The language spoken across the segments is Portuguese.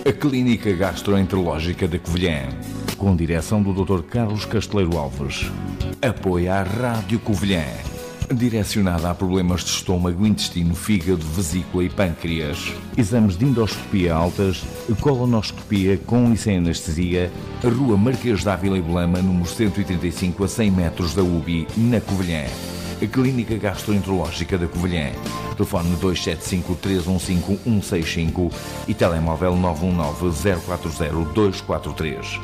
A Clínica Gastroenterológica da Covilhã, com direção do Dr. Carlos Casteleiro Alves. Apoia a Rádio Covilhã. Direcionada a problemas de estômago, intestino, fígado, vesícula e pâncreas. Exames de endoscopia altas, colonoscopia com e sem anestesia. Rua Marquês de Ávila e Belama, número 135, a 100 metros da UBI, na Covilhã. A Clínica Gastroenterológica da Covilhã. Telefone 275-315-165 e telemóvel 919-040-243.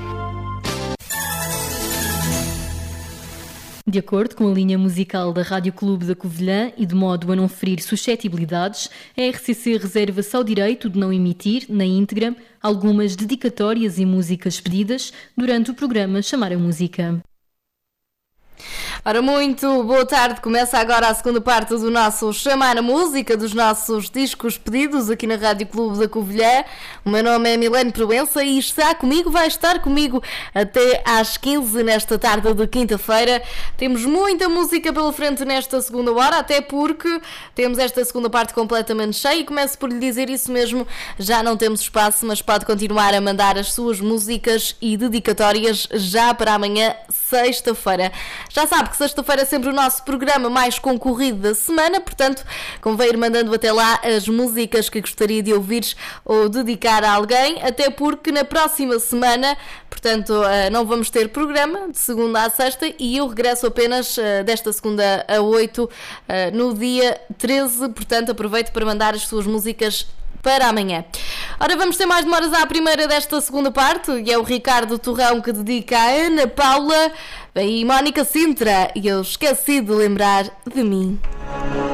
De acordo com a linha musical da Rádio Clube da Covilhã e de modo a não ferir suscetibilidades, a RCC reserva-se ao direito de não emitir, na íntegra, algumas dedicatórias e músicas pedidas durante o programa Chamar a Música. Ora, muito boa tarde, começa agora a segunda parte do nosso Chamar a Música, dos nossos discos pedidos aqui na Rádio Clube da Covilhã. O meu nome é Milene Proença e vai estar comigo até às 15 nesta tarde de quinta-feira. Temos muita música pela frente nesta segunda hora, até porque temos esta segunda parte completamente cheia e começo por lhe dizer isso mesmo, já não temos espaço, mas pode continuar a mandar as suas músicas e dedicatórias já para amanhã, sexta-feira. Já sabe que sexta-feira é sempre o nosso programa mais concorrido da semana, portanto, convém ir mandando até lá as músicas que gostaria de ouvir ou dedicar a alguém, até porque na próxima semana, portanto, não vamos ter programa de segunda a sexta e eu regresso apenas desta segunda a 8 no dia 13, portanto, aproveito para mandar as suas músicas para amanhã. Ora, vamos ter mais demoras à primeira desta segunda parte, e é o Ricardo Torrão que dedica a Ana Paula e Mónica Sintra, e eu esqueci de lembrar de mim.